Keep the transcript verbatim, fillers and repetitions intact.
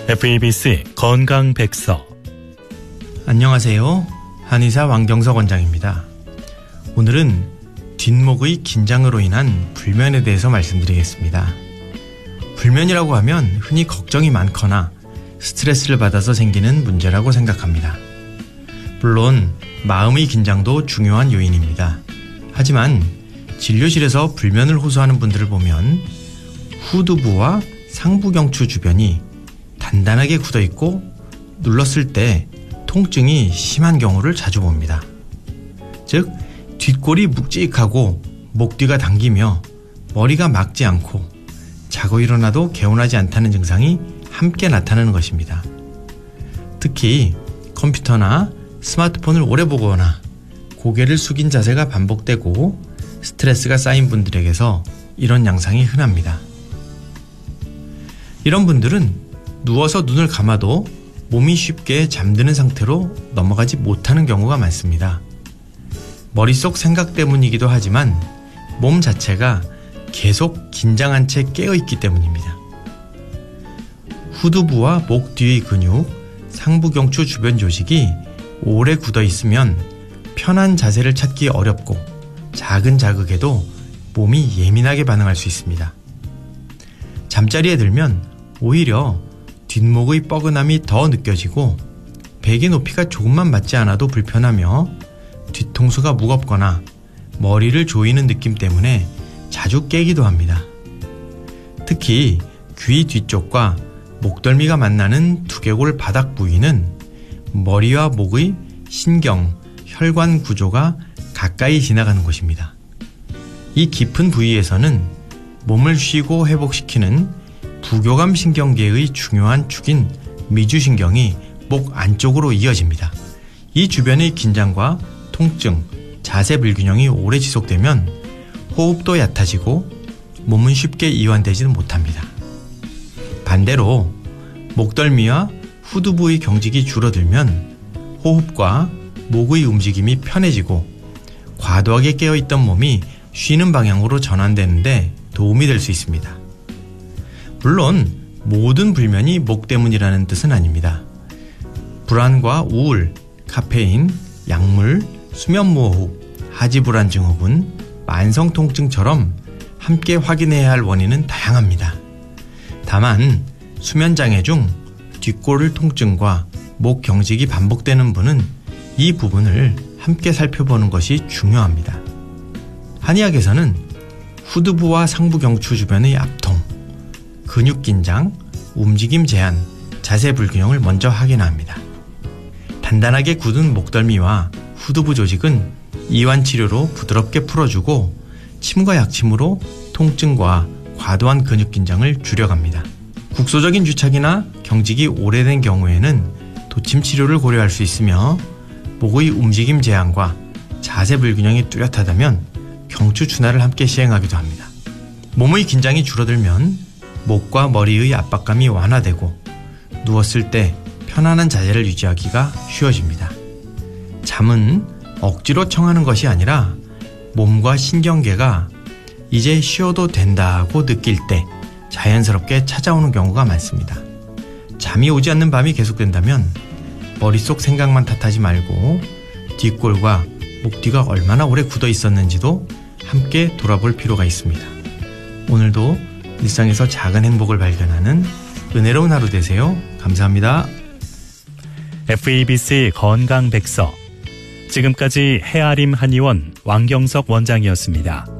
에프이비씨 건강백서. 안녕하세요. 한의사 왕경석 원장입니다. 오늘은 뒷목의 긴장으로 인한 불면에 대해서 말씀드리겠습니다. 불면이라고 하면 흔히 걱정이 많거나 스트레스를 받아서 생기는 문제라고 생각합니다. 물론 마음의 긴장도 중요한 요인입니다. 하지만 진료실에서 불면을 호소하는 분들을 보면 후두부와 상부경추 주변이 단단하게 굳어있고 눌렀을 때 통증이 심한 경우를 자주 봅니다. 즉 뒷골이 묵직하고 목 뒤가 당기며 머리가 막지 않고 자고 일어나도 개운하지 않다는 증상이 함께 나타나는 것입니다. 특히 컴퓨터나 스마트폰을 오래 보거나 고개를 숙인 자세가 반복되고 스트레스가 쌓인 분들에게서 이런 양상이 흔합니다. 이런 분들은 누워서 눈을 감아도 몸이 쉽게 잠드는 상태로 넘어가지 못하는 경우가 많습니다. 머릿속 생각 때문이기도 하지만 몸 자체가 계속 긴장한 채 깨어있기 때문입니다. 후두부와 목 뒤의 근육, 상부경추 주변 조직이 오래 굳어 있으면 편한 자세를 찾기 어렵고 작은 자극에도 몸이 예민하게 반응할 수 있습니다. 잠자리에 들면 오히려 뒷목의 뻐근함이 더 느껴지고 베개 높이가 조금만 맞지 않아도 불편하며 뒤통수가 무겁거나 머리를 조이는 느낌 때문에 자주 깨기도 합니다. 특히 귀 뒤쪽과 목덜미가 만나는 두개골 바닥 부위는 머리와 목의 신경, 혈관 구조가 가까이 지나가는 곳입니다. 이 깊은 부위에서는 몸을 쉬고 회복시키는 부교감 신경계의 중요한 축인 미주신경이 목 안쪽으로 이어집니다. 이 주변의 긴장과 통증, 자세 불균형이 오래 지속되면 호흡도 얕아지고 몸은 쉽게 이완되지는 못합니다. 반대로 목덜미와 후두부의 경직이 줄어들면 호흡과 목의 움직임이 편해지고 과도하게 깨어있던 몸이 쉬는 방향으로 전환되는데 도움이 될 수 있습니다. 물론 모든 불면이 목 때문이라는 뜻은 아닙니다. 불안과 우울, 카페인, 약물, 수면무호흡, 하지불안 증후군, 만성통증처럼 함께 확인해야 할 원인은 다양합니다. 다만 수면장애 중 뒷골 통증과 목 경직이 반복되는 분은 이 부분을 함께 살펴보는 것이 중요합니다. 한의학에서는 후두부와 상부경추 주변의 압통, 근육 긴장, 움직임 제한, 자세 불균형을 먼저 확인합니다. 단단하게 굳은 목덜미와 후두부 조직은 이완 치료로 부드럽게 풀어주고 침과 약침으로 통증과 과도한 근육 긴장을 줄여갑니다. 국소적인 주착이나 경직이 오래된 경우에는 도침 치료를 고려할 수 있으며 목의 움직임 제한과 자세 불균형이 뚜렷하다면 경추 추나를 함께 시행하기도 합니다. 몸의 긴장이 줄어들면 목과 머리의 압박감이 완화되고 누웠을 때 편안한 자세를 유지하기가 쉬워집니다. 잠은 억지로 청하는 것이 아니라 몸과 신경계가 이제 쉬어도 된다고 느낄 때 자연스럽게 찾아오는 경우가 많습니다. 잠이 오지 않는 밤이 계속된다면 머릿속 생각만 탓하지 말고 뒷골과 목 뒤가 얼마나 오래 굳어 있었는지도 함께 돌아볼 필요가 있습니다. 오늘도 일상에서 작은 행복을 발견하는 은혜로운 하루 되세요. 감사합니다. 에프이비씨 건강백서. 지금까지 해아림 한의원 왕경석 원장이었습니다.